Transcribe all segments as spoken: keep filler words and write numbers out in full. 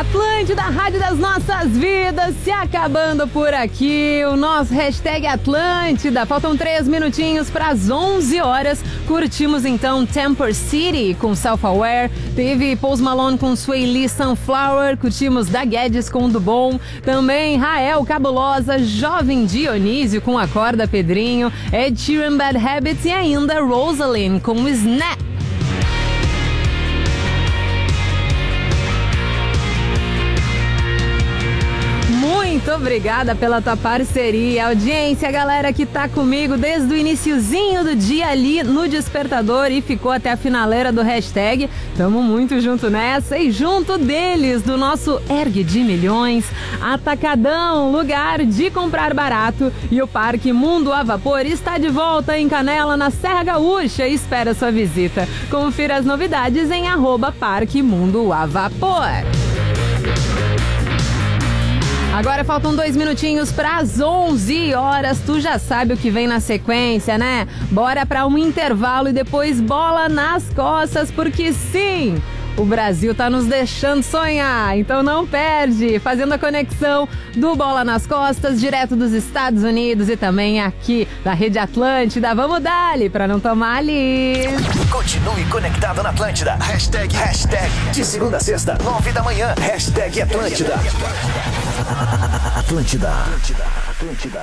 Atlântida, a rádio das nossas vidas, se acabando por aqui, o nosso hashtag Atlântida. Faltam três minutinhos para as onze horas. Curtimos então Temper City com Self-Aware, teve Post Malone com Sway Lee Sunflower, curtimos Da Guedes com Do Bom, também Rael Cabulosa, Jovem Dionísio com Acorda Pedrinho, Ed Sheeran Bad Habits e ainda Rosaline com Snap. Muito obrigada pela tua parceria, audiência, galera que tá comigo desde o iniciozinho do dia ali no Despertador e ficou até a finaleira do hashtag. Tamo muito junto nessa e junto deles, do nosso Ergue de Milhões, Atacadão, lugar de comprar barato, e o Parque Mundo a Vapor está de volta em Canela, na Serra Gaúcha, e espera sua visita. Confira as novidades em arroba Parque Mundo a Vapor. Agora faltam dois minutinhos para as onze horas, tu já sabe o que vem na sequência, né? Bora para um intervalo e depois bola nas costas, porque sim, o Brasil tá nos deixando sonhar, então não perde, fazendo a conexão do Bola nas Costas, direto dos Estados Unidos e também aqui da Rede Atlântida. Vamos dar-lhe pra não tomar ali. Continue conectado na Atlântida. Hashtag, hashtag, de segunda a sexta, nove da manhã. Hashtag Atlântida. Atlântida. Atlântida. Atlântida.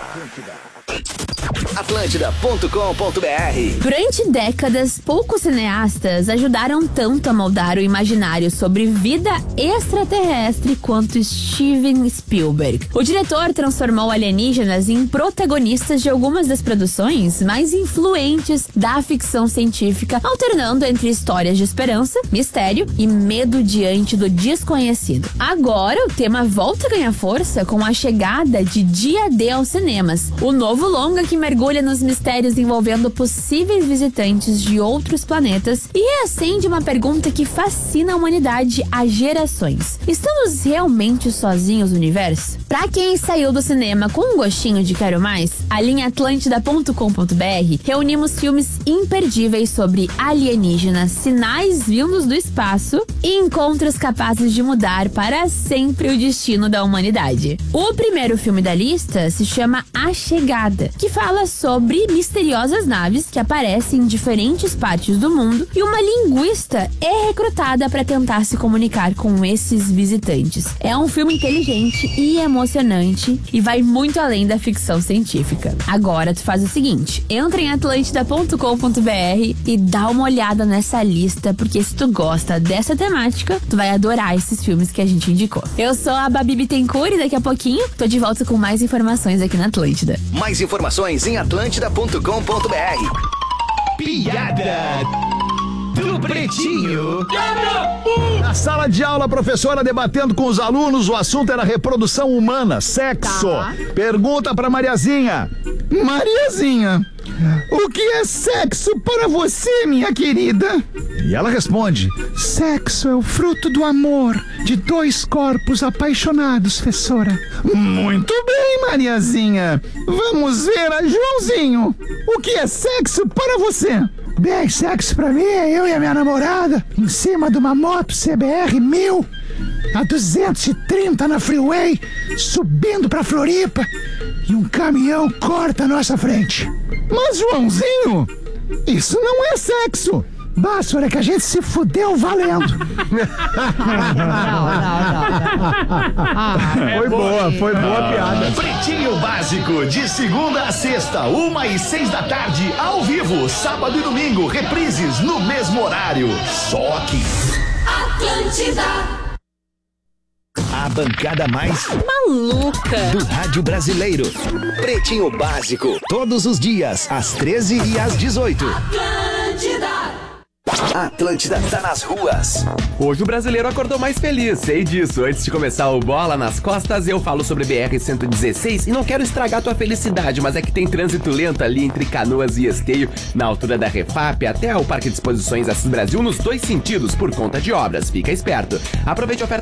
Atlântida ponto com ponto b r. Durante décadas, poucos cineastas ajudaram tanto a moldar o imaginário sobre vida extraterrestre quanto Steven Spielberg. O diretor transformou alienígenas em protagonistas de algumas das produções mais influentes da ficção científica, alternando entre histórias de esperança, mistério e medo diante do desconhecido. Agora, o tema volta a ganhar força com a chegada de Dia D aos cinemas, o novo longa que mergulha nos mistérios envolvendo possíveis visitantes de outros planetas e reacende uma pergunta que fascina a humanidade há gerações. Estamos realmente sozinhos no universo? Pra quem saiu do cinema com um gostinho de quero mais, ali em atlântida ponto com ponto b r reunimos filmes imperdíveis sobre alienígenas, sinais vindos do espaço e encontros capazes de mudar para sempre o destino da humanidade. O primeiro filme da lista se chama A Chegada, que fala sobre misteriosas naves que aparecem em diferentes partes do mundo e uma linguista é recrutada para tentar se comunicar com esses visitantes. É um filme inteligente e emocionante e vai muito além da ficção científica. Agora tu faz o seguinte, entra em atlântida ponto com ponto b r e dá uma olhada nessa lista, porque se tu gosta dessa temática, tu vai adorar esses filmes que a gente indicou. Eu sou a Babi Bittencourt e daqui a pouquinho tô de volta com mais informações aqui na Atlântida. Mais informações em atlântida ponto com ponto b r. Piada do Pretinho. Na sala de aula, a professora debatendo com os alunos, o assunto era reprodução humana, sexo. Tá. Pergunta pra Mariazinha. Mariazinha, o que é sexo para você, minha querida? E ela responde: sexo é o fruto do amor de dois corpos apaixonados, professora. Muito bem, Mariazinha. Vamos ver a Joãozinho. O que é sexo para você? Bem, sexo pra mim é eu e a minha namorada em cima de uma moto C B R mil a duzentos e trinta na freeway, subindo pra Floripa, e um caminhão corta a nossa frente. Mas, Joãozinho, isso não é sexo. Bah, senhora, é que a gente se fudeu valendo. Não, não, não. Foi boa, foi boa a piada. Pretinho Básico, de segunda a sexta, uma e seis da tarde, ao vivo, sábado e domingo, reprises no mesmo horário. Só aqui. Atlântida. A bancada mais Maluca do rádio brasileiro. Pretinho Básico, todos os dias, às treze e às dezoito. Atlântida. Atlântida tá nas ruas. Hoje o brasileiro acordou mais feliz, sei disso. Antes de começar o Bola nas Costas, eu falo sobre B R cento e dezesseis e não quero estragar tua felicidade, mas é que tem trânsito lento ali entre Canoas e Esteio, na altura da Refap até o Parque de Exposições Assis Brasil, nos dois sentidos, por conta de obras. Fica esperto. Aproveite a oferta